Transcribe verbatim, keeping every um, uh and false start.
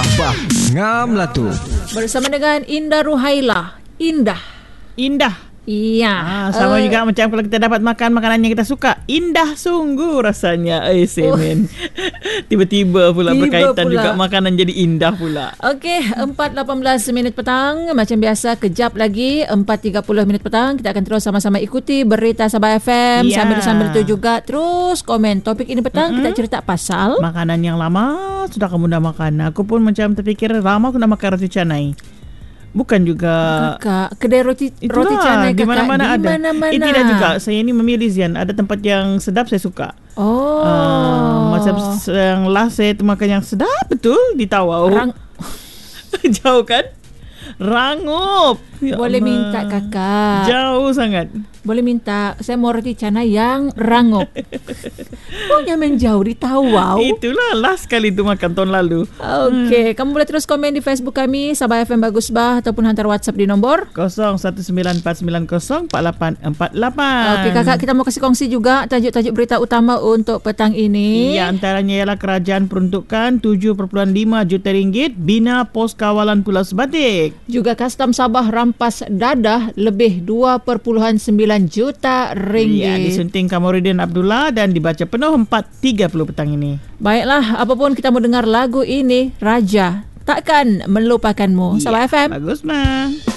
Bah, ngam lah tu. Bersama dengan Indah Ruhaila. Indah. Indah. Iya. Ah, sama uh, juga macam kalau kita dapat makan makanan yang kita suka. Indah sungguh rasanya. Eh, semen. Oh. Tiba-tiba pula Tiba berkaitan pula. juga makanan jadi indah pula. Okey, empat lapan belas minit petang. Macam biasa, kejap lagi empat tiga puluh minit petang. Kita akan terus sama-sama ikuti berita Sabah F M. Yeah. Sambil-sambil itu juga terus komen. Topik ini petang mm-hmm. kita cerita pasal makanan yang lama sudah kamu dah makan. Aku pun macam terfikir lama aku dah makan roti canai. Bukan juga Kakak, kedai roti Itulah, roti canai kakak di mana-mana ada. Mana-mana. Eh, tidak juga. Saya ni memilih Zian. Ada tempat yang sedap saya suka. Oh. Uh, macam yang last saya makan yang sedap betul di Tawau. Rang- Jauh kan? Rangup. Ya Boleh Allah. minta kakak. Jauh sangat. Boleh minta. Saya mau roti canai yang rangup. Punya menjauh di Tawau. Itulah last kali tu makan tahun lalu. Okey, hmm. kamu boleh terus komen di Facebook kami Sabah F M Bagus Bah ataupun hantar WhatsApp di nombor kosong satu sembilan empat sembilan kosong empat lapan empat lapan. Okey kakak, kita mau kasih kongsi juga tajuk-tajuk berita utama untuk petang ini. Ya, antaranya ialah kerajaan peruntukkan tujuh perpuluhan lima juta ringgit bina pos kawalan Pulau Sebatik. Juga Kastam Sabah rampas dadah lebih dua perpuluhan sembilan juta ringgit. Ya, disunting Kamarudin Abdullah dan dibaca penuh empat tiga puluh petang ini. Baiklah, apapun kita mau dengar lagu ini, Raja Takkan Melupakanmu. Ya, Sabah F M. Bagus mah.